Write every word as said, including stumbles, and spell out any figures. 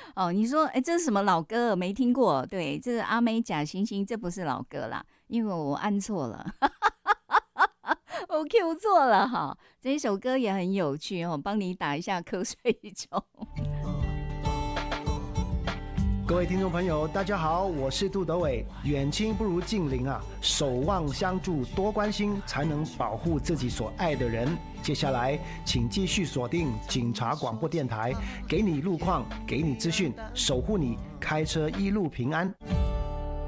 哦，你说，哎，这是什么老歌？没听过。对，这是阿妹假惺惺，这不是老歌啦，因为我按错了，我 Q 错了哈。这一首歌也很有趣哦，帮你打一下瞌睡虫。 各位听众朋友，大家好，我是杜德伟。远亲不如近邻啊，守望相助，多关心，才能保护自己所爱的人。接下来，请继续锁定警察广播电台，给你路况，给你资讯，守护你开车一路平安。